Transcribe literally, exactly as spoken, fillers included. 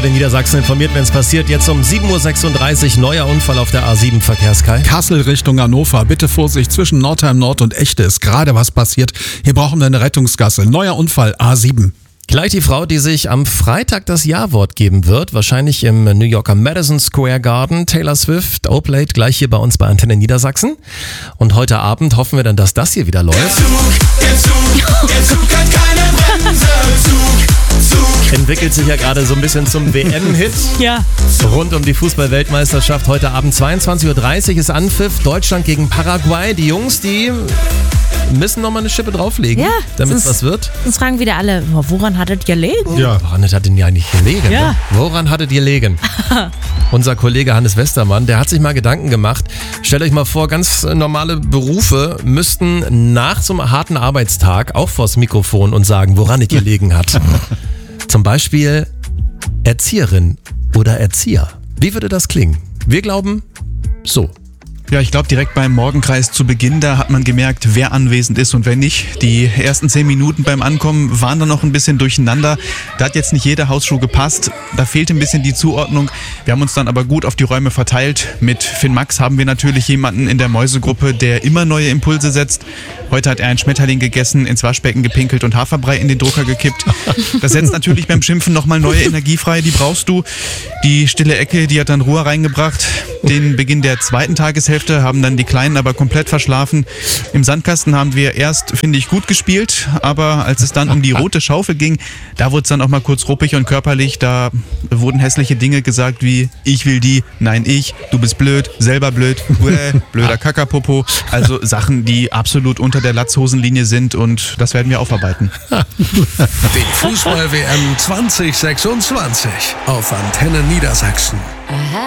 Antenne Niedersachsen informiert, wenn es passiert. Jetzt um sieben Uhr sechsunddreißig, neuer Unfall auf der A sieben, Verkehrskai. Kassel Richtung Hannover. Bitte Vorsicht, zwischen Nordheim Nord und Echte ist gerade was passiert. Hier brauchen wir eine Rettungsgasse. Neuer Unfall, A sieben. Gleich die Frau, die sich am Freitag das Ja-Wort geben wird, wahrscheinlich im New Yorker Madison Square Garden. Taylor Swift, Oblate, gleich hier bei uns bei Antenne Niedersachsen. Und heute Abend hoffen wir dann, dass das hier wieder läuft. Der Zug, der Zug, der Zug hat keine Bremse. Zug, Zug. Entwickelt sich ja gerade so ein bisschen zum W M-Hit. Ja. Rund um die Fußball-Weltmeisterschaft. Heute Abend zweiundzwanzig Uhr dreißig ist Anpfiff. Deutschland gegen Paraguay. Die Jungs, die müssen nochmal eine Schippe drauflegen, Ja, damit es sonst- was wird. Sonst fragen wieder alle, woran hattet ihr gelegen? Ja. Woran hat denn ja eigentlich gelegen? Ja. Ne? Woran hattet ihr gelegen? Unser Kollege Hannes Westermann, der hat sich mal Gedanken gemacht. Stellt euch mal vor, ganz normale Berufe müssten nach so einem harten Arbeitstag auch vors Mikrofon und sagen, woran es gelegen hat. Zum Beispiel Erzieherin oder Erzieher. Wie würde das klingen? Wir glauben, so. Ja, ich glaube, direkt beim Morgenkreis zu Beginn, da hat man gemerkt, wer anwesend ist und wer nicht. Die ersten zehn Minuten beim Ankommen waren dann noch ein bisschen durcheinander. Da hat jetzt nicht jeder Hausschuh gepasst. Da fehlte ein bisschen die Zuordnung. Wir haben uns dann aber gut auf die Räume verteilt. Mit Finn Max haben wir natürlich jemanden in der Mäusegruppe, der immer neue Impulse setzt. Heute hat er einen Schmetterling gegessen, ins Waschbecken gepinkelt und Haferbrei in den Drucker gekippt. Das setzt natürlich beim Schimpfen nochmal neue Energie frei. Die brauchst du. Die stille Ecke, die hat dann Ruhe reingebracht. Den Beginn der zweiten Tageshälfte haben dann die Kleinen aber komplett verschlafen. Im Sandkasten haben wir erst, finde ich, gut gespielt, aber als es dann um die rote Schaufel ging, da wurde es dann auch mal kurz ruppig und körperlich. Da wurden hässliche Dinge gesagt wie, ich will die, nein ich, du bist blöd, selber blöd, uäh, blöder Kakapopo. Also Sachen, die absolut unter der Latzhosenlinie sind und das werden wir aufarbeiten. Die Fußball-W M zwanzig sechsundzwanzig auf Antenne Niedersachsen.